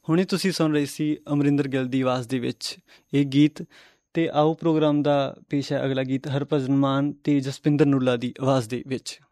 ਹੁਣੇ ਤੁਸੀਂ ਸੁਣ ਰਹੇ ਸੀ ਅਮਰਿੰਦਰ ਗਿੱਲ ਦੀ ਆਵਾਜ਼ ਦੇ ਵਿੱਚ ਇਹ ਗੀਤ। ਅਤੇ ਆਓ ਪ੍ਰੋਗਰਾਮ ਦਾ ਪੇਸ਼ ਹੈ ਅਗਲਾ ਗੀਤ ਹਰਭਜਨ ਮਾਨ ਅਤੇ ਜਸਪਿੰਦਰ ਨੂਲਾ ਦੀ ਆਵਾਜ਼ ਦੇ ਵਿੱਚ।